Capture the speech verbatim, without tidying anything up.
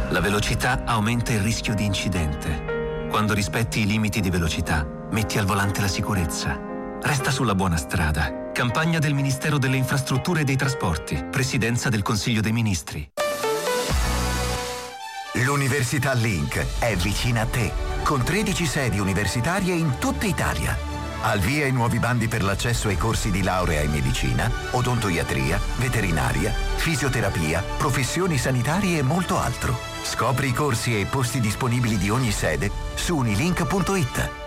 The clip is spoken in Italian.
La velocità aumenta il rischio di incidente. Quando rispetti i limiti di velocità, metti al volante la sicurezza. Resta sulla buona strada. Campagna del Ministero delle Infrastrutture e dei Trasporti. Presidenza del Consiglio dei Ministri. L'Università Link è vicina a te, con tredici sedi universitarie in tutta Italia. Al via i nuovi bandi per l'accesso ai corsi di laurea in medicina, odontoiatria, veterinaria, fisioterapia, professioni sanitarie e molto altro. Scopri i corsi e i posti disponibili di ogni sede su unilink punto it.